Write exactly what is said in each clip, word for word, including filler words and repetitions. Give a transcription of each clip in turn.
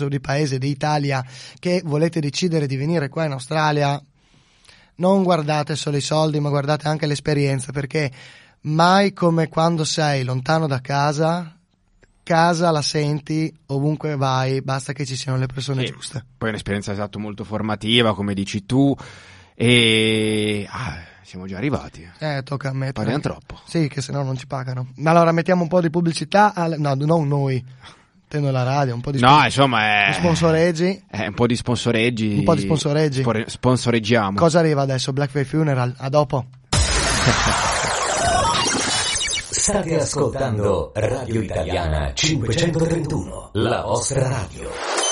di paese d'Italia che volete decidere di venire qua in Australia, non guardate solo i soldi, ma guardate anche l'esperienza, perché mai come quando sei lontano da casa, casa la senti ovunque vai, basta che ci siano le persone sì, giuste. Poi è un'esperienza esatto molto formativa, come dici tu, e ah, siamo già arrivati. Eh, tocca ammettere. Parliamo troppo. Sì, che se no non ci pagano. Allora mettiamo un po' di pubblicità, al... no, non noi. Tendo la radio, un po' di spon- no, insomma, è... sponsoreggi. È un po' di sponsoreggi. Un po' di sponsoreggi. Spor- sponsoreggiamo. Cosa arriva adesso? Black Veil Funeral. A dopo. State ascoltando Radio Italiana cinquecentotrentuno, la vostra radio.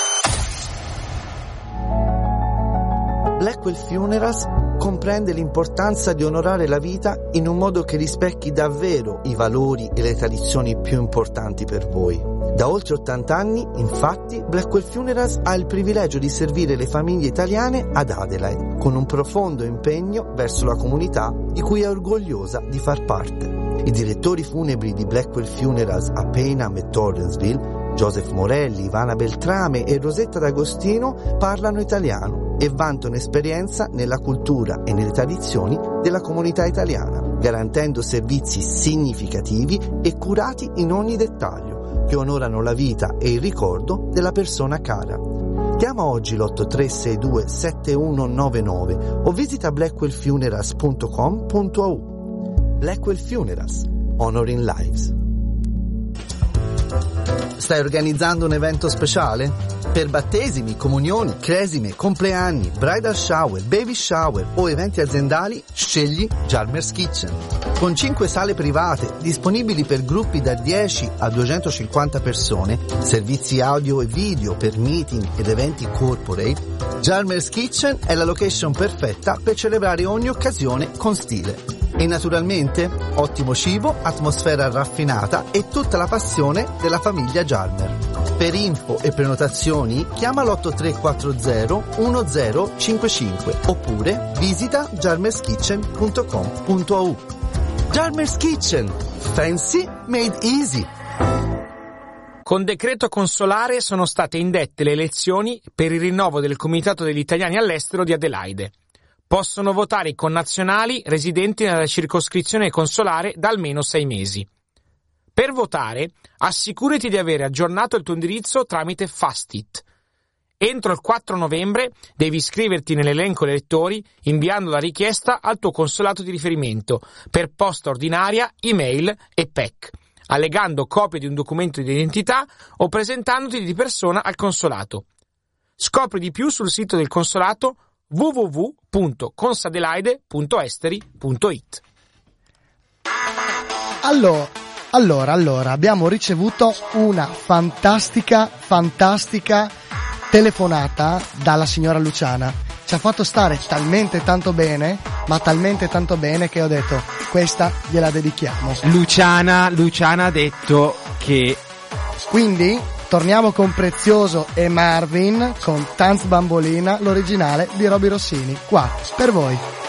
Blackwell Funerals comprende l'importanza di onorare la vita in un modo che rispecchi davvero i valori e le tradizioni più importanti per voi. Da oltre ottanta anni, infatti, Blackwell Funerals ha il privilegio di servire le famiglie italiane ad Adelaide, con un profondo impegno verso la comunità di cui è orgogliosa di far parte. I direttori funebri di Blackwell Funerals a Payneham e Torrensville, Joseph Morelli, Ivana Beltrame e Rosetta D'Agostino, parlano italiano e vantano esperienza nella cultura e nelle tradizioni della comunità italiana, garantendo servizi significativi e curati in ogni dettaglio, che onorano la vita e il ricordo della persona cara. Chiama oggi l'otto tre sei due sette uno nove nove o visita blackwell funerals punto com punto a u. Blackwell Funerals, Honoring Lives. Stai organizzando un evento speciale? Per battesimi, comunioni, cresime, compleanni, bridal shower, baby shower o eventi aziendali, scegli Jarmer's Kitchen. Con cinque sale private disponibili per gruppi da dieci a duecentocinquanta persone, servizi audio e video per meeting ed eventi corporate, Jarmer's Kitchen è la location perfetta per celebrare ogni occasione con stile. E naturalmente ottimo cibo, atmosfera raffinata e tutta la passione della famiglia Jarmer. Per info e prenotazioni chiama l'otto tre quattro zero uno zero cinque cinque oppure visita jarmers kitchen punto com punto a u. Jarmer's Kitchen, fancy made easy. Con decreto consolare sono state indette le elezioni per il rinnovo del Comitato degli Italiani all'estero di Adelaide. Possono votare i connazionali residenti nella circoscrizione consolare da almeno sei mesi. Per votare, assicurati di avere aggiornato il tuo indirizzo tramite Fastit. Entro il quattro novembre devi iscriverti nell'elenco elettori inviando la richiesta al tuo consolato di riferimento per posta ordinaria, email e P E C, allegando copia di un documento di identità o presentandoti di persona al consolato. Scopri di più sul sito del consolato w w w punto consadelaide punto esteri punto i t. Allora, allora, allora, abbiamo ricevuto una fantastica, fantastica telefonata dalla signora Luciana. Ci ha fatto stare talmente tanto bene, ma talmente tanto bene che ho detto, questa gliela dedichiamo. Luciana, Luciana ha detto che... Quindi... torniamo con Prezioso e Marvin con Tanz Bambolina, l'originale di Roby Rossini, qua per voi.